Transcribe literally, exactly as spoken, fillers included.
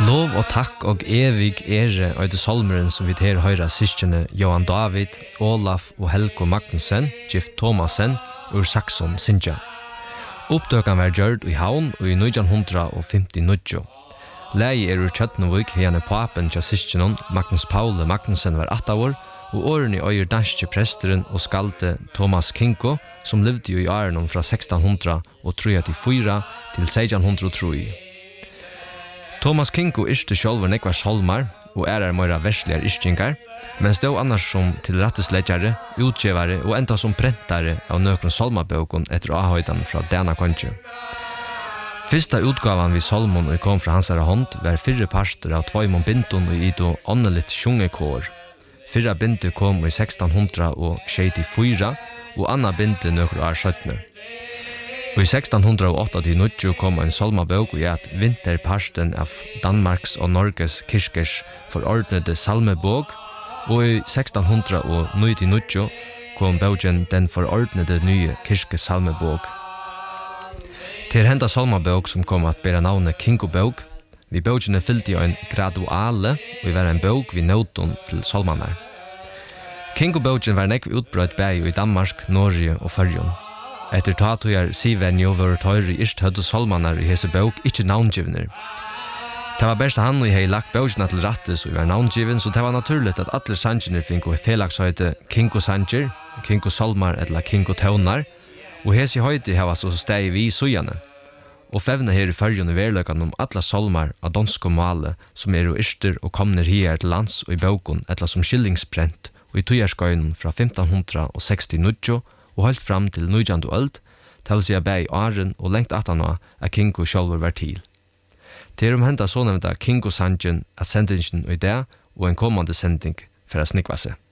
Lov og takk og evig ære og det salmeren som vi ter høyra syskjene Johan David, Olaf og Helko Magnussen, Gift Thomasen ur Saxon Sinja. Oppdøkan var gjørd i havn og i nitjan femtionuggio. Lei er ur Kjøtnevik henne papen til syskjenen Magnus Paule Magnussen var atta år, og årene øyer danske presteren og skalte Thomas Kinko, som levde jo i årene fra sextenhundratrefyra til sextenhundratre. Thomas Kinko yrste sjálfur nekvar salmar og er meira versligar yrkingar, men stod annars som tilrattesledjare, utgevare og enda som prentare av nøkron salmabøkon etter avhøydan fra Dana Konje. Fyrsta utgavan vi salmon og kom fra hansara hånd var fyrre parster av tvoimon bindon og ido åndeligt sjungekår. Fyrra binde kom i sextenhundrasjuttifyra og anna binde nøkro år sjøttene. Og i sextenhundraåttionio kom en salmabøk og at vinterparsten av Danmarks og Norges kirkers forordnede salmebøk, og i sextenhundranittionio kom bøken den forordnede nye kirkes salmebøk. Til henda salmabøk som kom at bæra navnet Kinko-bøk, vi bøkene fylte jo en graduale, og vi var en bøk vi noten til salmanar. Kinko-bøken var nekv utbrøtt bæg i Danmark, Norge og Førjun. Etter tatujar sivenjo var tøyri yrthødde salmanar i hese bøk ikkje navngivner. Det var best han og hei lagt bøkina til rattes og var navngiven, så det var naturligt at alle sanger finko felagshøyde Kinko-sanger, Kinko-salmar eller Kinko-tøvnar, og hese høyde hava så steg vi i sujane. Og fevne her i Førjun i verløkan om alle salmar av dansk og male som er og yrster og kommer her til lands og i bøkon etla som skillingsprent og i tøyarskøyen fra femtenhundrasextionuggio og holdt fram til nitjandu øld, til seg bæg åren og lengt atana at Kinko sjálfur var til. Til om henda så nevnta Kinko-sangen er sendingen i det og en kommande sending for å snikva seg.